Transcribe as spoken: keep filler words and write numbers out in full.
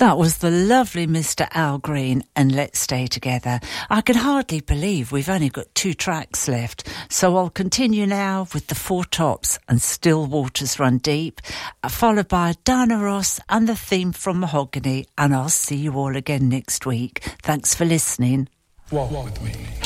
That was the lovely Mister Al Green and Let's Stay Together. I can hardly believe we've only got two tracks left, so I'll continue now with the Four Tops and Still Waters Run Deep, followed by Diana Ross and the theme from Mahogany, and I'll see you all again next week. Thanks for listening. Walk with me.